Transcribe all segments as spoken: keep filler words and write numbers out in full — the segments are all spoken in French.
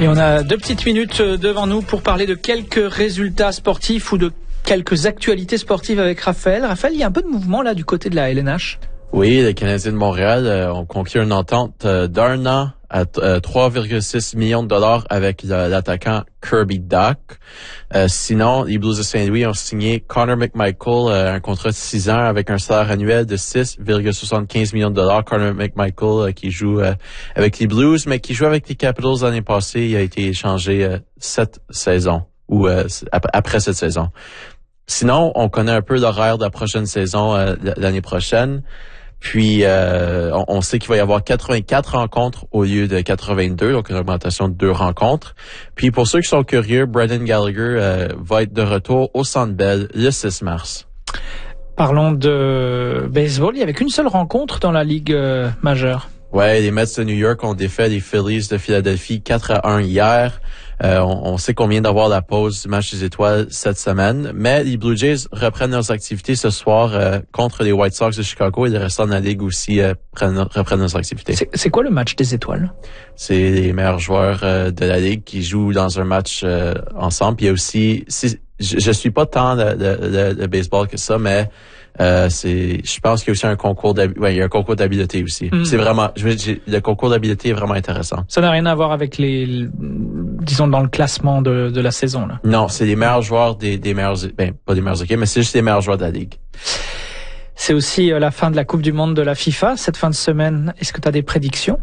Et on a deux petites minutes devant nous pour parler de quelques résultats sportifs ou de quelques actualités sportives avec Raphaël. Raphaël, il y a un peu de mouvement là du côté de la L N H. Oui, les Canadiens de Montréal euh, ont conclu une entente euh, d'un an à euh, trois virgule six millions de dollars avec euh, l'attaquant Kirby Dach. Euh, sinon, les Blues de Saint-Louis ont signé Connor McMichael, euh, un contrat de six ans avec un salaire annuel de six virgule soixante-quinze millions de dollars. Connor McMichael euh, qui joue euh, avec les Blues, mais qui joue avec les Capitals l'année passée. Il a été échangé euh, cette saison ou euh, après cette saison. Sinon, on connaît un peu l'horaire de la prochaine saison euh, l'année prochaine. Puis, euh, on, on sait qu'il va y avoir quatre-vingt-quatre rencontres au lieu de quatre-vingt-deux, donc une augmentation de deux rencontres. Puis, pour ceux qui sont curieux, Brendan Gallagher euh, va être de retour au Centre Bell le six mars. Parlons de baseball. Il n'y avait qu'une seule rencontre dans la Ligue euh, majeure. Ouais, les Mets de New York ont défait les Phillies de Philadelphie quatre à un hier. Euh, on, on sait qu'on vient d'avoir la pause du match des étoiles cette semaine, mais les Blue Jays reprennent leurs activités ce soir euh, contre les White Sox de Chicago et les restants de la Ligue aussi euh, prennent, reprennent leurs activités. C'est, c'est quoi le match des étoiles? C'est les meilleurs joueurs euh, de la Ligue qui jouent dans un match euh, ensemble. Puis il y a aussi, si, je, je suis pas tant le, le, le, le baseball que ça, mais Euh, c'est, je pense qu'il y a aussi un concours d'habileté, ouais, il y a un concours d'habileté aussi. Mm. C'est vraiment, je veux dire, le concours d'habileté est vraiment intéressant. Ça n'a rien à voir avec les, disons, dans le classement de, de la saison, là. Non, c'est les meilleurs joueurs des, des meilleurs, ben, pas des meilleurs équipes, mais c'est juste les meilleurs joueurs de la Ligue. C'est aussi la fin de la Coupe du Monde de la FIFA, cette fin de semaine. Est-ce que tu as des prédictions?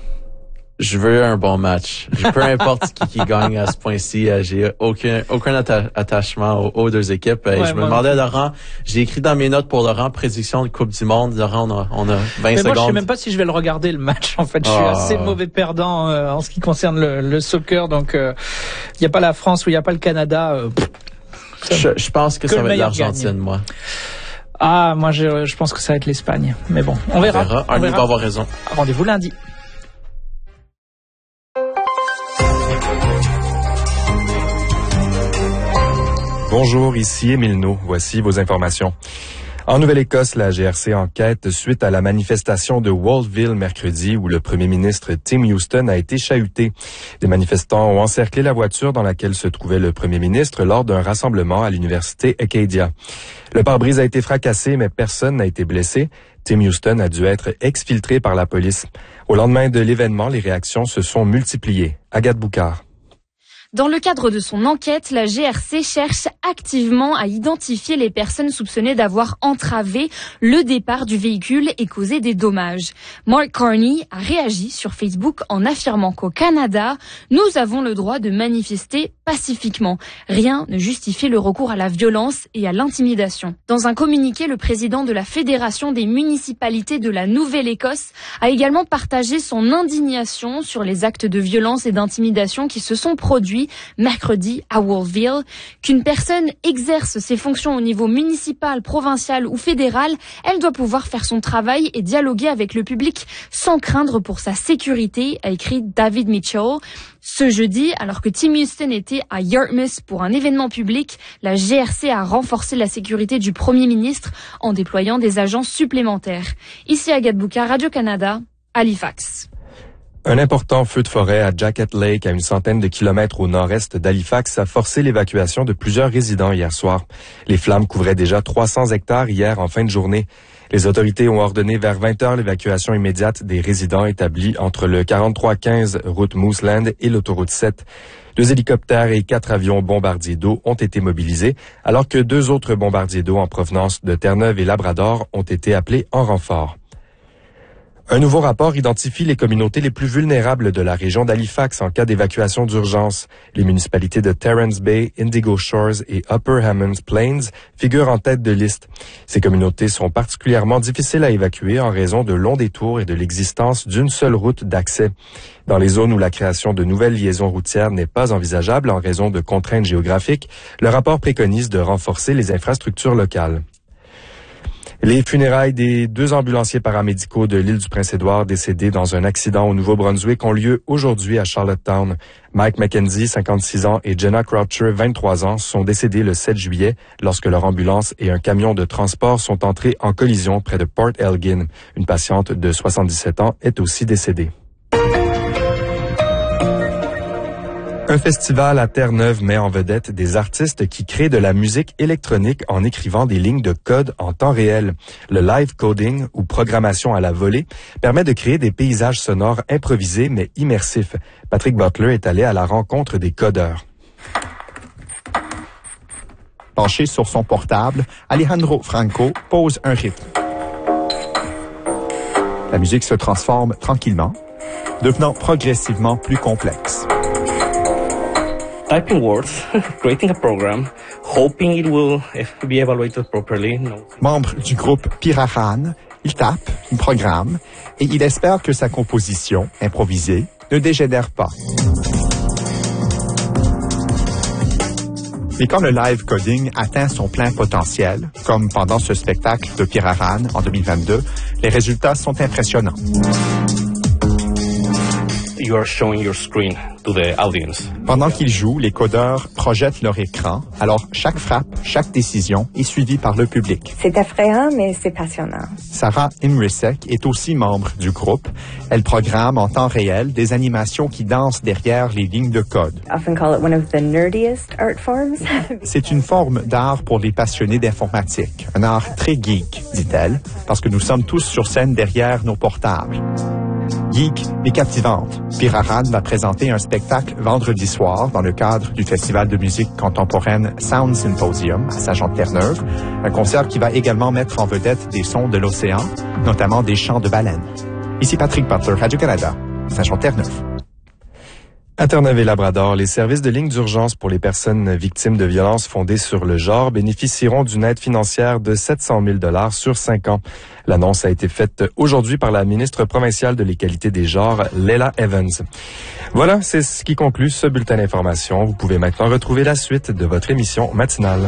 Je veux un bon match. Peu importe qui, qui gagne à ce point-ci, j'ai aucun aucun atta- attachement aux, aux deux équipes. Ouais, je me demandais à Laurent, j'ai écrit dans mes notes pour Laurent, prédiction de Coupe du Monde. Laurent, on a, on a vingt Mais secondes. Moi, je sais même pas si je vais le regarder le match. En fait, je suis oh. assez mauvais perdant euh, en ce qui concerne le, le soccer. Donc, il euh, y a pas la France ou il y a pas le Canada. Euh, je, je pense que, que ça va être l'Argentine, gagne. moi. Ah, moi, je, je pense que ça va être l'Espagne. Mais bon, on, on verra. verra. Un, on verra. va avoir raison. Rendez-vous lundi. Bonjour, ici Émile No. Voici vos informations. En Nouvelle-Écosse, la G R C enquête suite à la manifestation de Wolfville mercredi où le premier ministre Tim Houston a été chahuté. Des manifestants ont encerclé la voiture dans laquelle se trouvait le premier ministre lors d'un rassemblement à l'université Acadia. Le pare-brise a été fracassé, mais personne n'a été blessé. Tim Houston a dû être exfiltré par la police. Au lendemain de l'événement, les réactions se sont multipliées. Agathe Boucard. Dans le cadre de son enquête, la G R C cherche activement à identifier les personnes soupçonnées d'avoir entravé le départ du véhicule et causé des dommages. Mark Carney a réagi sur Facebook en affirmant qu'au Canada, nous avons le droit de manifester pacifiquement. Rien ne justifie le recours à la violence et à l'intimidation. Dans un communiqué, le président de la Fédération des municipalités de la Nouvelle-Écosse a également partagé son indignation sur les actes de violence et d'intimidation qui se sont produits mercredi à Wolfville. Qu'une personne exerce ses fonctions au niveau municipal, provincial ou fédéral, elle doit pouvoir faire son travail et dialoguer avec le public sans craindre pour sa sécurité, a écrit David Mitchell. Ce jeudi, alors que Tim Houston était à Yarmouth pour un événement public, la G R C a renforcé la sécurité du Premier ministre en déployant des agents supplémentaires. Ici Agathe Boucard, Radio-Canada, Halifax. Un important feu de forêt à Jacket Lake, à une centaine de kilomètres au nord-est d'Halifax, a forcé l'évacuation de plusieurs résidents hier soir. Les flammes couvraient déjà trois cents hectares hier en fin de journée. Les autorités ont ordonné vers vingt heures l'évacuation immédiate des résidents établis entre le quarante-trois quinze route Mooseland et l'autoroute sept. Deux hélicoptères et quatre avions bombardiers d'eau ont été mobilisés, alors que deux autres bombardiers d'eau en provenance de Terre-Neuve et Labrador ont été appelés en renfort. Un nouveau rapport identifie les communautés les plus vulnérables de la région d'Halifax en cas d'évacuation d'urgence. Les municipalités de Terrence Bay, Indigo Shores et Upper Hammonds Plains figurent en tête de liste. Ces communautés sont particulièrement difficiles à évacuer en raison de longs détours et de l'existence d'une seule route d'accès. Dans les zones où la création de nouvelles liaisons routières n'est pas envisageable en raison de contraintes géographiques, le rapport préconise de renforcer les infrastructures locales. Les funérailles des deux ambulanciers paramédicaux de l'île du Prince-Édouard décédés dans un accident au Nouveau-Brunswick ont lieu aujourd'hui à Charlottetown. Mike McKenzie, cinquante-six ans, et Jenna Croucher, vingt-trois ans, sont décédés le sept juillet lorsque leur ambulance et un camion de transport sont entrés en collision près de Port Elgin. Une patiente de soixante-dix-sept ans est aussi décédée. Un festival à Terre-Neuve met en vedette des artistes qui créent de la musique électronique en écrivant des lignes de code en temps réel. Le live coding, ou programmation à la volée, permet de créer des paysages sonores improvisés mais immersifs. Patrick Butler est allé à la rencontre des codeurs. Penché sur son portable, Alejandro Franco pose un rythme. La musique se transforme tranquillement, devenant progressivement plus complexe. Typing words, creating a program, hoping it will be evaluated properly. No. Membre du groupe Piraran, il tape, il programme et il espère que sa composition, improvisée, ne dégénère pas. Mais quand le live coding atteint son plein potentiel, comme pendant ce spectacle de Piraran en deux mille vingt-deux, les résultats sont impressionnants. You are showing your screen to the audience. Pendant qu'ils jouent, les codeurs projettent leur écran. Alors, chaque frappe, chaque décision est suivie par le public. C'est effrayant, mais c'est passionnant. Sarah Imrisek est aussi membre du groupe. Elle programme en temps réel des animations qui dansent derrière les lignes de code. I often call it one of the nerdiest art forms. C'est une forme d'art pour les passionnés d'informatique. Un art très geek, dit-elle, parce que nous sommes tous sur scène derrière nos portables. Geek et captivante, Piraran va présenter un spectacle vendredi soir dans le cadre du Festival de musique contemporaine Sound Symposium à Saint-Jean-de-Terre-Neuve, un concert qui va également mettre en vedette des sons de l'océan, notamment des chants de baleines. Ici Patrick Butler, Radio-Canada, Saint-Jean-de-Terre-Neuve. À Terre-Neuve et Labrador, les services de ligne d'urgence pour les personnes victimes de violences fondées sur le genre bénéficieront d'une aide financière de sept cent mille dollars sur cinq ans. L'annonce a été faite aujourd'hui par la ministre provinciale de l'égalité des genres, Leila Evans. Voilà, c'est ce qui conclut ce bulletin d'information. Vous pouvez maintenant retrouver la suite de votre émission matinale.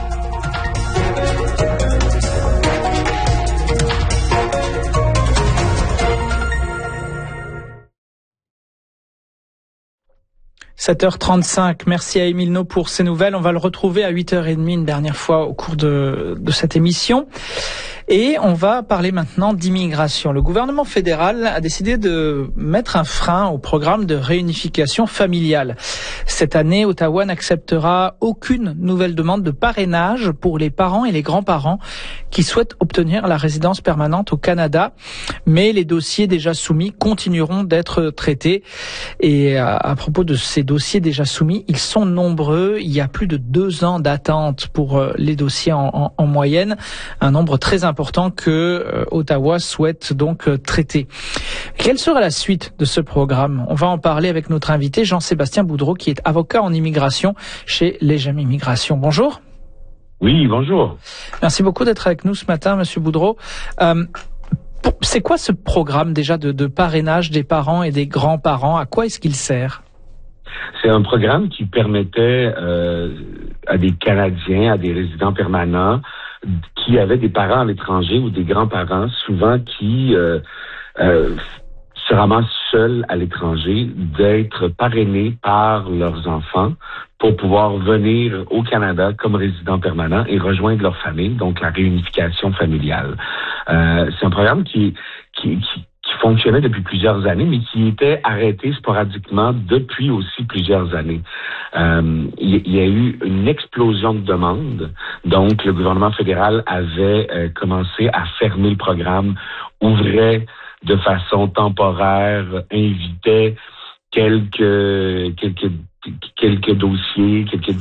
sept heures trente-cinq, merci à Émile No pour ces nouvelles. On va le retrouver à huit heures trente une dernière fois au cours de, de cette émission. Et on va parler maintenant d'immigration. Le gouvernement fédéral a décidé de mettre un frein au programme de réunification familiale. Cette année, Ottawa n'acceptera aucune nouvelle demande de parrainage pour les parents et les grands-parents qui souhaitent obtenir la résidence permanente au Canada. Mais les dossiers déjà soumis continueront d'être traités. Et à, à propos de ces dossiers déjà soumis, ils sont nombreux. Il y a plus de deux ans d'attente pour les dossiers en, en, en moyenne. Un nombre très important que euh, Ottawa souhaite donc euh, traiter. Quelle sera la suite de ce programme? On va en parler avec notre invité Jean-Sébastien Boudreau, qui est avocat en immigration chez Legem Immigration. Bonjour. Oui, bonjour. Merci beaucoup d'être avec nous ce matin, Monsieur Boudreau. Euh, c'est quoi ce programme déjà de, de parrainage des parents et des grands-parents? À quoi est-ce qu'il sert? C'est un programme qui permettait euh, à des Canadiens, à des résidents permanents, qui avaient des parents à l'étranger ou des grands-parents, souvent qui euh, euh, se ramassent seuls à l'étranger, d'être parrainés par leurs enfants pour pouvoir venir au Canada comme résidents permanents et rejoindre leur famille, donc la réunification familiale. Euh, c'est un programme qui, qui, qui qui fonctionnait depuis plusieurs années, mais qui était arrêté sporadiquement depuis aussi plusieurs années. Euh, il y a eu une explosion de demandes, donc le gouvernement fédéral avait euh, commencé à fermer le programme, ouvrait de façon temporaire, invitait quelques quelques quelques dossiers, quelques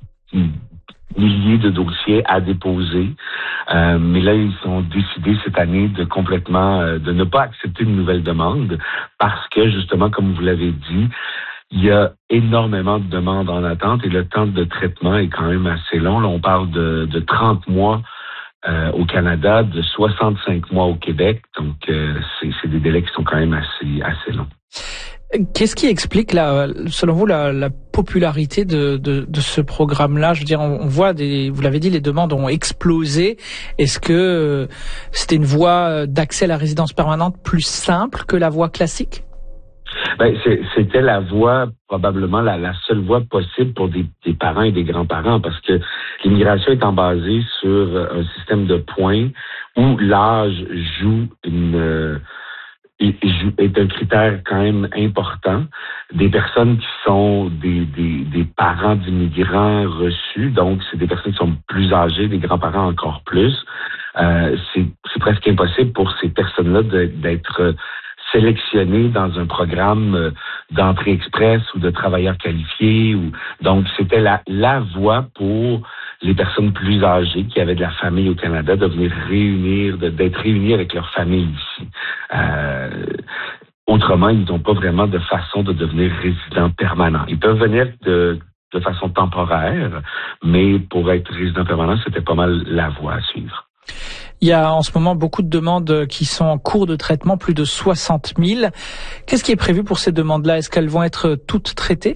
milliers de dossiers à déposer. Euh, mais là, ils ont décidé cette année de complètement, euh, de ne pas accepter de nouvelles demandes parce que, justement, comme vous l'avez dit, il y a énormément de demandes en attente et le temps de traitement est quand même assez long. Là, on parle de, de trente mois euh, au Canada, de soixante-cinq mois au Québec. Donc, euh, c'est, c'est des délais qui sont quand même assez, assez longs. Qu'est-ce qui explique, la, selon vous, la, la popularité de, de, de ce programme-là? Je veux dire, on, on voit, des, vous l'avez dit, les demandes ont explosé. Est-ce que euh, c'était une voie d'accès à la résidence permanente plus simple que la voie classique? Ben, c'est, c'était la voie, probablement la, la seule voie possible pour des, des parents et des grands-parents, parce que l'immigration étant basée sur un système de points où l'âge joue une... Euh, est un critère quand même important. des personnes qui sont des, des, des parents d'immigrants reçus, donc c'est des personnes qui sont plus âgées, des grands-parents encore plus. Euh, c'est, c'est presque impossible pour ces personnes-là de, d'être sélectionnées dans un programme d'entrée express ou de travailleurs qualifiés. Ou, donc, c'était la, la voie pour les personnes plus âgées qui avaient de la famille au Canada de venir réunir, de, d'être réunies avec leur famille ici. Euh, autrement, ils n'ont pas vraiment de façon de devenir résidents permanents. Ils peuvent venir de, de façon temporaire, mais pour être résident permanent, c'était pas mal la voie à suivre. Il y a en ce moment beaucoup de demandes qui sont en cours de traitement, plus de soixante mille. Qu'est-ce qui est prévu pour ces demandes-là? Est-ce qu'elles vont être toutes traitées?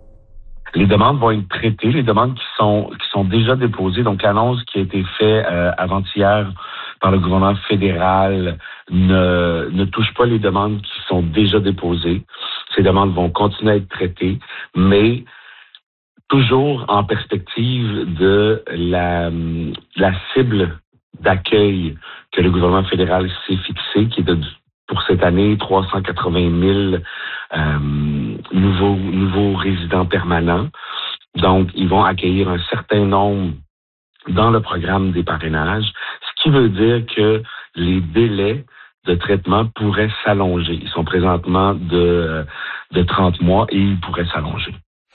Les demandes vont être traitées, les demandes qui sont qui sont déjà déposées. Donc, l'annonce qui a été faite euh, avant-hier par le gouvernement fédéral ne, ne touche pas les demandes qui sont déjà déposées. Ces demandes vont continuer à être traitées, mais toujours en perspective de la, la cible d'accueil que le gouvernement fédéral s'est fixé, qui est de, pour cette année, trois cent quatre-vingt mille euh, nouveaux, nouveaux résidents permanents. Donc, ils vont accueillir un certain nombre dans le programme des parrainages, ce qui veut dire que les délais de traitement pourraient s'allonger. Ils sont présentement de, de trente mois et ils pourraient s'allonger.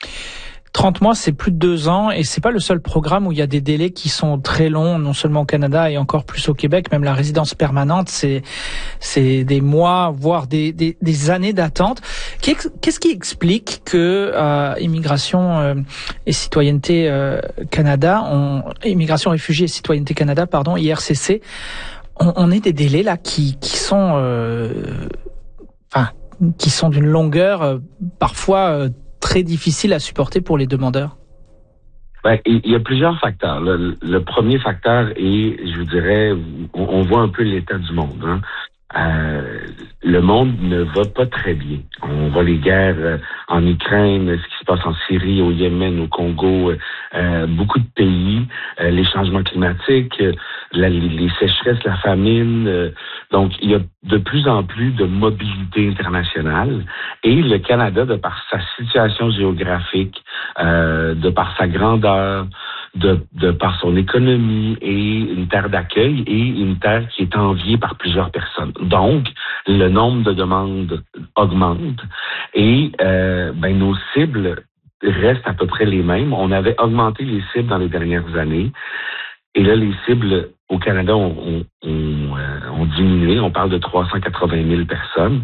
trente mois, c'est plus de deux ans et c'est pas le seul programme où il y a des délais qui sont très longs, non seulement au Canada et encore plus au Québec. Même la résidence permanente, c'est c'est des mois, voire des des, des années d'attente. Qu'est-ce qui explique que euh, Immigration euh, et Citoyenneté euh, Canada, on, Immigration, Réfugiés et Citoyenneté Canada, pardon, I R C C, on, on ait des délais là qui qui sont, euh, enfin, qui sont d'une longueur euh, parfois euh, très difficile à supporter pour les demandeurs? Ben, il y a plusieurs facteurs. Le, le premier facteur est, je vous dirais, on, on voit un peu l'état du monde. Hein. Euh, le monde ne va pas très bien. On voit les guerres en Ukraine, ce qui se passe en Syrie, au Yémen, au Congo, euh, beaucoup de pays, euh, les changements climatiques, la, les sécheresses, la famine. Euh, donc, il y a de plus en plus de mobilité internationale. Et le Canada, de par sa situation géographique, euh, de par sa grandeur, de, de par son économie, et une terre d'accueil et une terre qui est enviée par plusieurs personnes. Donc, le nombre de demandes augmente et euh, ben, nos cibles restent à peu près les mêmes. On avait augmenté les cibles dans les dernières années et là, les cibles au Canada ont, ont, ont, euh, ont diminué. On parle de trois cent quatre-vingt mille personnes.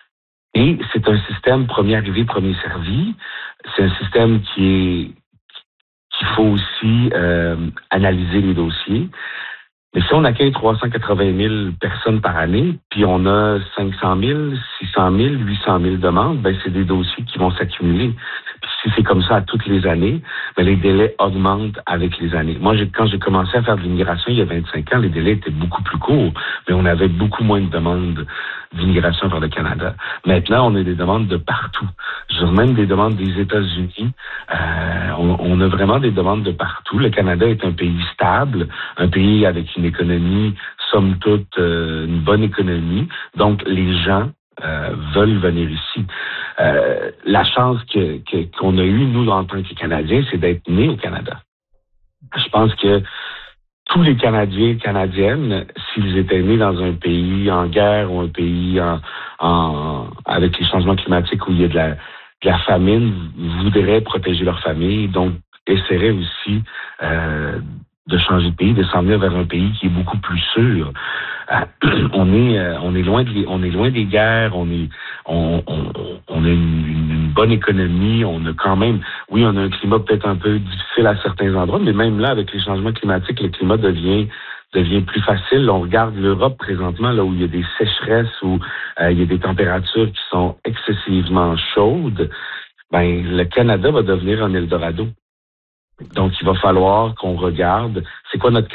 Et c'est un système premier arrivé, premier servi. C'est un système qui est qu'il faut aussi euh, analyser les dossiers. Mais si on accueille trois cent quatre-vingt mille personnes par année, puis on a cinq cent mille, six cent mille, huit cent mille demandes, ben c'est des dossiers qui vont s'accumuler. Puis si c'est comme ça à toutes les années, ben les délais augmentent avec les années. Moi, j'ai, quand j'ai commencé à faire de l'immigration il y a vingt-cinq ans, les délais étaient beaucoup plus courts, mais on avait beaucoup moins de demandes d'immigration vers le Canada. Maintenant, on a des demandes de partout. Je veux même des demandes des États-Unis. Euh, on, on a vraiment des demandes de partout. Le Canada est un pays stable, un pays avec une économie, somme toute, euh, une bonne économie. Donc, les gens euh, veulent venir ici. Euh, la chance que, que, qu'on a eue, nous, en tant que Canadiens, c'est d'être nés au Canada. Je pense que tous les Canadiens et Canadiennes, s'ils étaient nés dans un pays en guerre ou un pays en, en avec les changements climatiques où il y a de la, de la famine, voudraient protéger leur famille, donc essaieraient aussi euh, de changer de pays, de s'en venir vers un pays qui est beaucoup plus sûr. Euh, on est euh, on est loin de on est loin des guerres, on est on on, on a une, une bonne économie, on a quand même oui, on a un climat peut-être un peu difficile à certains endroits, mais même là avec les changements climatiques, le climat devient devient plus facile. On regarde l'Europe présentement là où il y a des sécheresses, où euh, il y a des températures qui sont excessivement chaudes, ben le Canada va devenir un Eldorado. Donc il va falloir qu'on regarde c'est quoi notre